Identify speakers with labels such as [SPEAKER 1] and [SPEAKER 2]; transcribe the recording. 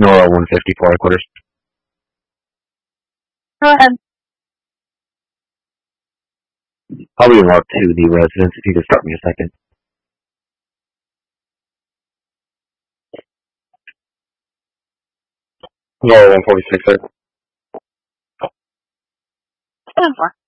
[SPEAKER 1] Nora 154 quarters.
[SPEAKER 2] Go ahead.
[SPEAKER 1] I'll remark to the residents if you could start me a second. Nora 146, sir.
[SPEAKER 2] 10-4.